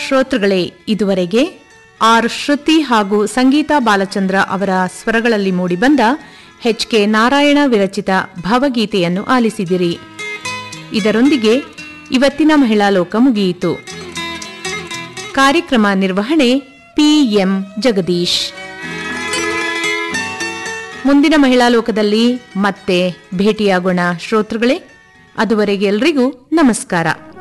ಶ್ರೋತೃಗಳೇ, ಇದುವರೆಗೆ ಆರ್ ಶ್ರುತಿ ಹಾಗೂ ಸಂಗೀತಾ ಬಾಲಚಂದ್ರ ಅವರ ಸ್ವರಗಳಲ್ಲಿ ಮೂಡಿಬಂದ ಎಚ್.ಕೆ. ನಾರಾಯಣ ವಿರಚಿತ ಭಾವಗೀತೆಯನ್ನು ಆಲಿಸಿದಿರಿ. ಇದರೊಂದಿಗೆ ಇವತ್ತಿನ ಮಹಿಳಾ ಲೋಕ ಮುಗಿಯಿತು. ಕಾರ್ಯಕ್ರಮ ನಿರ್ವಹಣೆ ಪಿಎಂ ಜಗದೀಶ್. ಮುಂದಿನ ಮಹಿಳಾ ಲೋಕದಲ್ಲಿ ಮತ್ತೆ ಭೇಟಿಯಾಗೋಣ ಶ್ರೋತೃಗಳೇ. ಅದುವರೆಗೆ ಎಲ್ರಿಗೂ ನಮಸ್ಕಾರ.